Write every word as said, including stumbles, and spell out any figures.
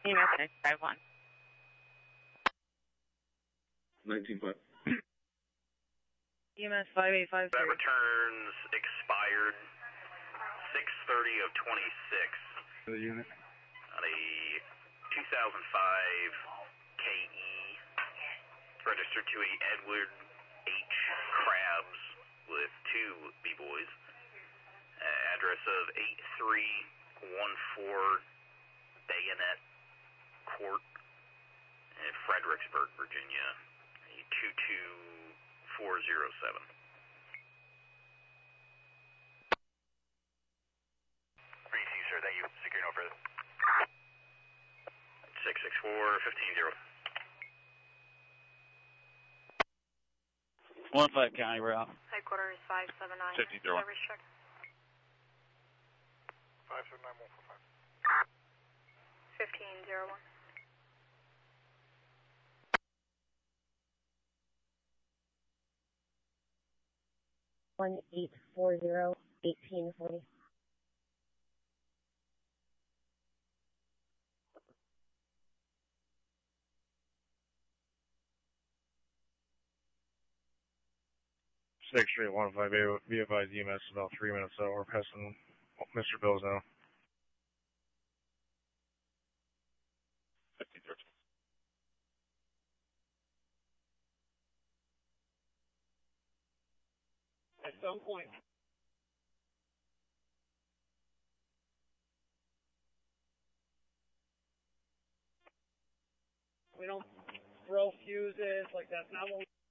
E M S five one. nineteen five. E M S five eight five three. That returns expired six thirty of twenty-six. The unit. On a two thousand five K E, registered to a Edward H. Krabs with two B-boys. Uh, address of eight three one four Bayonet Court in Fredericksburg, Virginia, two two four zero seven. Read you, sir. Thank you. Secure no further. six six four, fifteen zero. One five County, we're out. Headquarters five seven nine. fifteen zero. Service check. five seven nine one four five. fifteen zero one. One eight four zero eighteen forty. Six Street one five eight. Be advised, E M S about three minutes out. We're passing Mister Bills now. fifteen thirteen. At some point. We don't throw fuses, like that's not what we